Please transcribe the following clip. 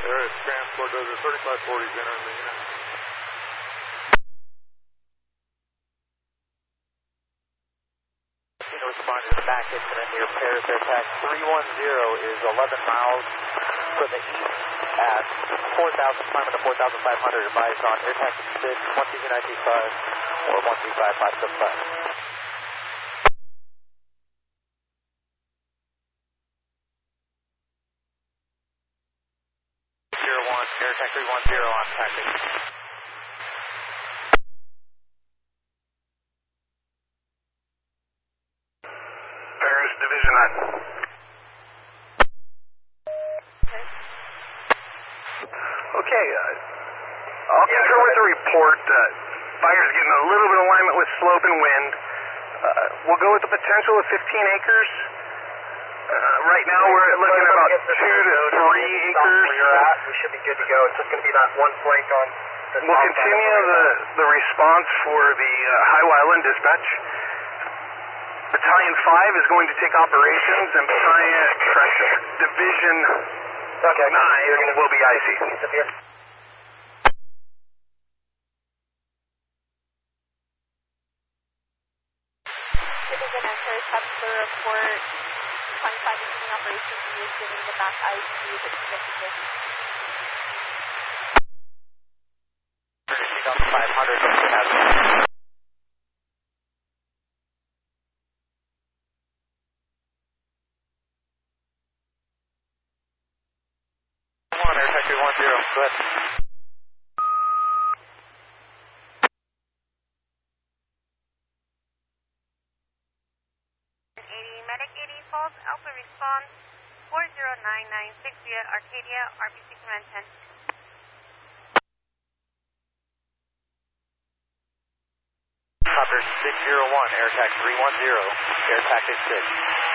There is transport, those are 3540s entering the unit. Responding to the back incident near Paris Airtax 310 is 11 miles to the east at 4,000, climbing to 4,500. Advised on Air Taxi 6, 12925 or 135,575. Air Taxi 310 on taxi. Paris Division 9. Okay, I'll concur with the report. Fire's getting a little bit of alignment with slope and wind. We'll go with the potential of 15 acres. Right now we're looking at about 2 to 3 acres. Where you're at, we should be good to go. It's just going to be that one flake on the We'll continue the response for the Highway Island dispatch. Battalion 5 is going to take operations, and Division 9 will be IC. Division enters Hubster report 25 machine operations used giving the back IC the significant. 500. Come on, Air Taxi 10, go ahead. Medic 80 falls, Alpha response 40996 via Arcadia, RBC Command 10. Copter 601, Air Taxi 310, Air Taxi 6.